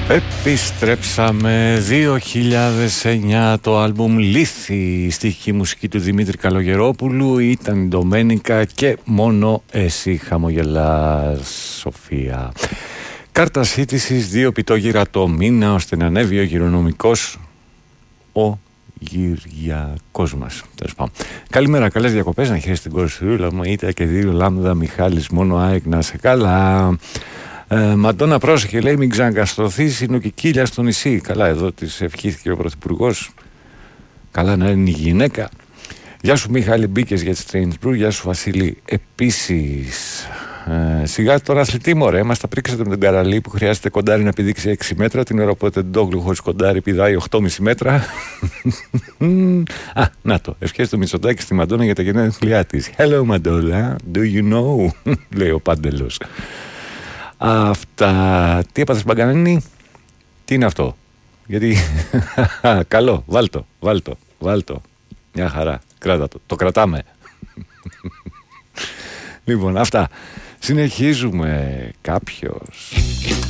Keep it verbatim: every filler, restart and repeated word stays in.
Επιστρέψαμε δύο χιλιάδες εννιά, το άλμπουμ Λύθη, η στίχη μουσική του Δημήτρη Καλογερόπουλου, ήταν η Ντομένικα και μόνο εσύ χαμογελάς, Σοφία. Κάρτα σύντησης, δύο πιτόγυρα το μήνα, ώστε να ανέβει ο γυρονομικός ο Γυριακός μας. Καλημέρα, καλές διακοπές, να χαίρεσαι την κορσιούλα μου, είτε και δύο λάμδα, Μιχάλης, μόνο ΑΕΚ, να σε καλά. Ε, Μαντώνα, πρόσεχε, λέει, μην ξαναγκαστρωθείς, είναι ο Κικίλια στο νησί. Καλά, εδώ της ευχήθηκε ο Πρωθυπουργός. Καλά να είναι η γυναίκα. Γεια σου Μιχάλη, μπήκες για τη Strange Brew. Γεια σου Βασίλη. Επίσης, ε, σιγά τώρα αθλητή μωρέ, μας τα πρίξατε με τον Καραλή που χρειάζεται κοντάρι να πηδήξει έξι μέτρα. Την ώρα που ο Τεντόγλου χωρίς κοντάρι πηδάει οκτώ κόμμα πέντε μέτρα. Α, να το, ευχές του Μητσοτάκη στη Μαντώνα για τα γενέθλιά της. Hello Μαντώνα, do you know, λέει ο Πάντελος. Αυτά. Τι έπαθες Μπαγκανίνη? Τι είναι αυτό? Γιατί καλό, βάλτο, βάλτο, βάλτο. Μια χαρά, κράτα το, το κρατάμε. Λοιπόν, αυτά. Συνεχίζουμε. Κάποιος